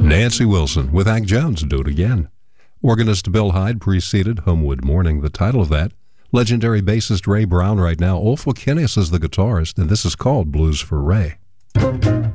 Nancy Wilson with Hank Jones, Do It Again. Organist Bill Hyde preceded Homewood Morning, the title of that. Legendary bassist Ray Brown right now. Ulf Wickenius is the guitarist, and this is called Blues for Ray.